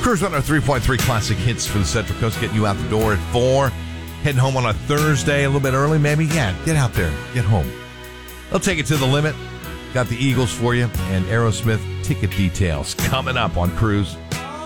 Cruise on our 3.3 classic hits for the Central Coast, getting you out the door at 4. Heading home on a Thursday, a little bit early, maybe. Yeah, get out there. Get home. They'll take it to the limit. Got the Eagles for you and Aerosmith ticket details coming up on Cruise.